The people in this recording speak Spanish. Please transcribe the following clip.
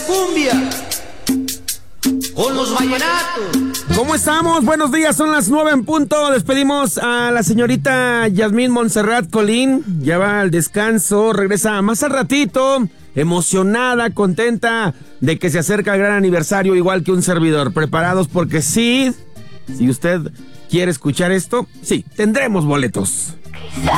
cumbia, con los vallenatos. ¿Cómo estamos? Buenos días, son las 9 en punto. Despedimos a la señorita Yasmín Montserrat Colín. Ya va al descanso, regresa más al ratito. Emocionada, contenta de que se acerca el gran aniversario, igual que un servidor. Preparados porque sí, si usted quiere escuchar esto, sí, tendremos boletos.